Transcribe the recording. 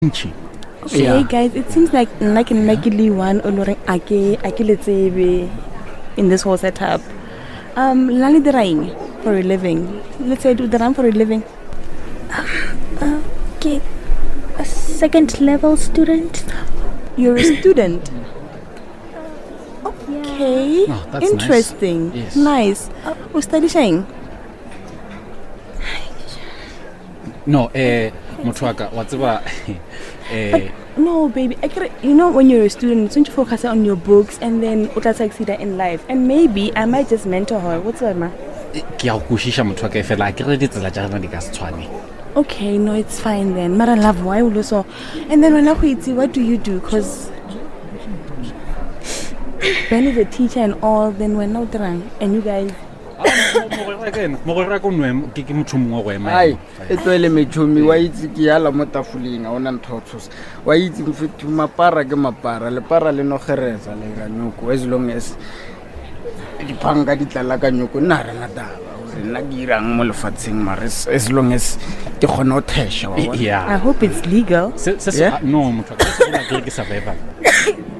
ntši. Okay, Yeah. guys, it seems like nakili one oloring ake le tsebe in this whole setup. Lali diraing for a living. Let's say do dirang for a living. Okay, a second level student. You're a student. Okay, Oh, that's interesting. nice. Yes. Nice. O studying? No, motho wa ka wa tseba No, baby. You know, when you're a student, don't you focus on your books and then you can succeed in life. And maybe I might just mentor her. What's up, ma? ke ya go kwešiša motho wa ka fela a ke re ditsela tša rena di ka se tshwane. Okay, no, it's fine then. Mara love, why also? And then when I what do you do? Because Ben is a teacher and all, then we're not drunk. And you guys, mogwera ko noem ke motho mongwe go ema ai e tloele metšhomi wa itse ke yala mo tafoleng a ona ntho tshosa wa itse mfethu mapara ke mapara lepara le no kgeretsa le ra nyoko as long as dipanga di tlala ka nyoko nna re ngataba gore nna ke irang mo lefatsheng mare as long as ke kgona o thesha wa bona I hope it's legal. no motho wa ka se bona ke survival.